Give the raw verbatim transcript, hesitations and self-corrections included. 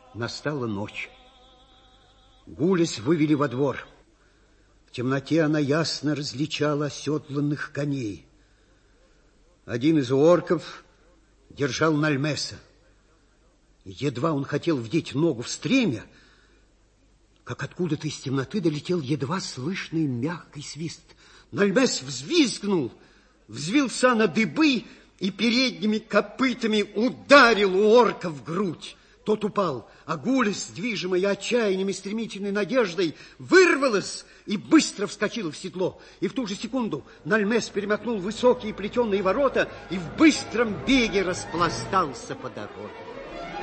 Настала ночь. Гулис вывели во двор. В темноте она ясно различала оседланных коней. Один из орков держал Нальмеса. Едва он хотел вдеть ногу в стремя, как откуда-то из темноты долетел едва слышный мягкий свист. Нальмес взвизгнул, взвился на дыбы и передними копытами ударил у орка в грудь. Тот упал, а Гулис, движимая отчаянием и стремительной надеждой, вырвалась и быстро вскочила в седло. И в ту же секунду Нальмес перемахнул высокие плетеные ворота и в быстром беге распластался по дороге.